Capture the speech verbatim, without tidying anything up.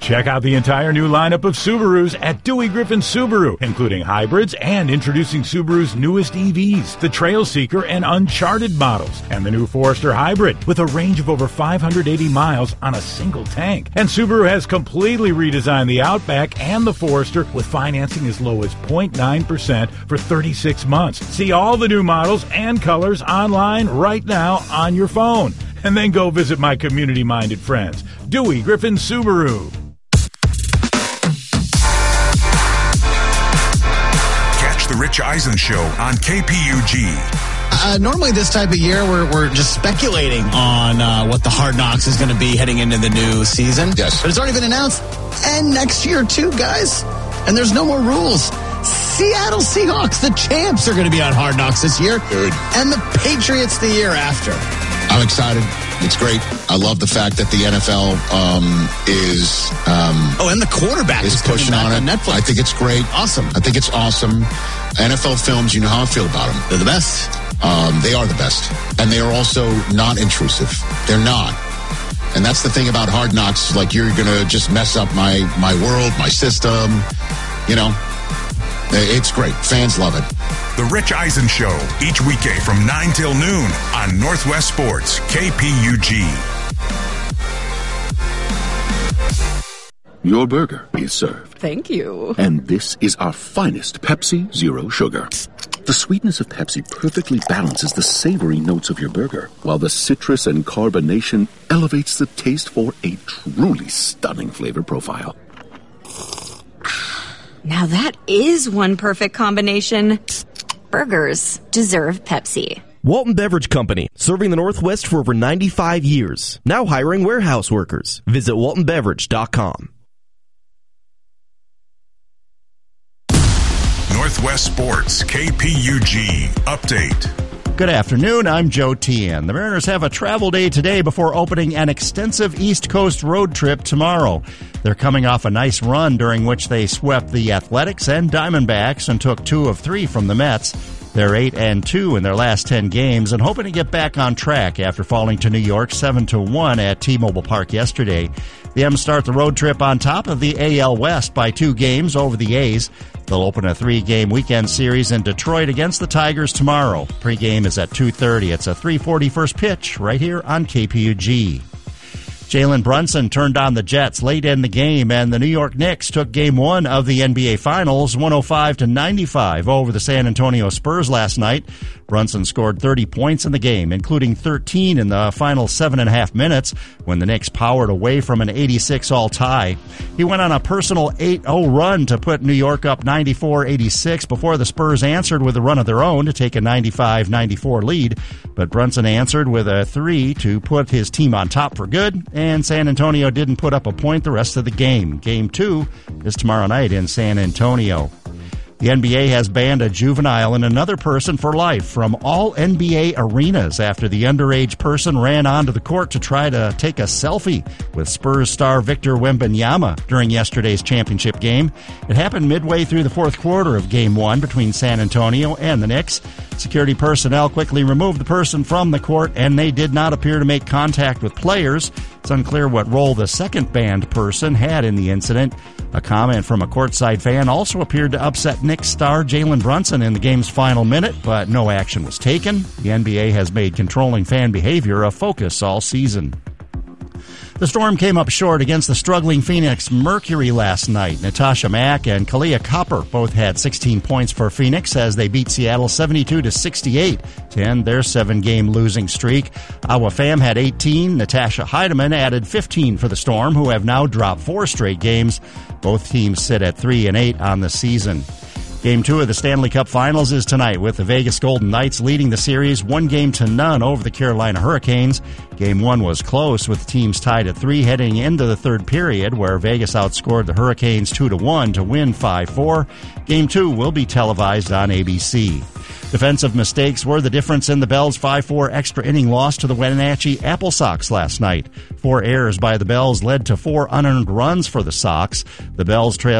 Check out the entire new lineup of Subarus at Dewey Griffin Subaru, including hybrids and introducing Subaru's newest E Vs, the Trail Seeker and Uncharted models, and the new Forester Hybrid with a range of over five hundred eighty miles on a single tank. And Subaru has completely redesigned the Outback and the Forester with financing as low as zero point nine percent for thirty-six months. See all the new models and colors online right now on your phone. And then go visit my community-minded friends, Dewey Griffin Subaru. Catch the Rich Eisen Show on K P U G. Uh, normally this time of year, we're, we're just speculating on uh, what the Hard Knocks is going to be heading into the new season. Yes. But it's already been announced. And next year, too, guys. And there's no more rules. Seattle Seahawks, the champs, are going to be on Hard Knocks this year. Good. And the Patriots the year after. I'm excited. It's great. I love the fact that the N F L um, is... Um, oh, and the quarterback is, is pushing on it. On Netflix. I think it's great. Awesome. I think it's awesome. N F L films, you know how I feel about them. They're the best. Um, they are the best. And they are also not intrusive. They're not. And that's the thing about Hard Knocks. Like, you're going to just mess up my, my world, my system. You know, it's great. Fans love it. The Rich Eisen Show, each weekday from nine till noon on Northwest Sports, K P U G. Your burger is served. Thank you. And this is our finest Pepsi Zero Sugar. The sweetness of Pepsi perfectly balances the savory notes of your burger, while the citrus and carbonation elevates the taste for a truly stunning flavor profile. Now that is one perfect combination. Burgers deserve Pepsi. Walton Beverage Company, serving the Northwest for over ninety-five years. Now hiring warehouse workers. Visit walton beverage dot com. Northwest Sports, K P U G. Update. Good afternoon, I'm Joe Tian. The Mariners have a travel day today before opening an extensive East Coast road trip tomorrow. They're coming off a nice run during which they swept the Athletics and Diamondbacks and took two of three from the Mets. They're eight and two in their last ten games and hoping to get back on track after falling to New York seven to one at T-Mobile Park yesterday. The M's start the road trip on top of the A L West by two games over the A's. They'll open a three-game weekend series in Detroit against the Tigers tomorrow. Pre-game is at two thirty. It's a three forty first pitch right here on K P U G. Jalen Brunson turned on the Jets late in the game, and the New York Knicks took Game One of the N B A Finals, one oh five to ninety-five, over the San Antonio Spurs last night. Brunson scored thirty points in the game, including thirteen in the final seven and a half minutes when the Knicks powered away from an eighty-six all tie. He went on a personal eight oh run to put New York up ninety-four eighty-six before the Spurs answered with a run of their own to take a ninety-five ninety-four lead. But Brunson answered with a three to put his team on top for good, and San Antonio didn't put up a point the rest of the game. Game two is tomorrow night in San Antonio. The N B A has banned a juvenile and another person for life from all N B A arenas after the underage person ran onto the court to try to take a selfie with Spurs star Victor Wembanyama during yesterday's championship game. It happened midway through the fourth quarter of Game one between San Antonio and the Knicks. Security personnel quickly removed the person from the court, and they did not appear to make contact with players. It's unclear what role the second banned person had in the incident. A comment from a courtside fan also appeared to upset Knicks star Jalen Brunson in the game's final minute, but no action was taken. The N B A has made controlling fan behavior a focus all season. The Storm came up short against the struggling Phoenix Mercury last night. Natasha Mack and Kalia Copper both had sixteen points for Phoenix as they beat Seattle seventy-two to sixty-eight to end their seven-game losing streak. Awa Pham had eighteen. Natasha Heidemann added fifteen for the Storm, who have now dropped four straight games. Both teams sit at three and eight on the season. Game two of the Stanley Cup Finals is tonight, with the Vegas Golden Knights leading the series one game to none over the Carolina Hurricanes. Game one was close, with the teams tied at three heading into the third period, where Vegas outscored the Hurricanes two to one to win five four. Game two will be televised on A B C. Defensive mistakes were the difference in the Bells' five four extra inning loss to the Wenatchee Apple Sox last night. Four errors by the Bells led to four unearned runs for the Sox. The Bells trailed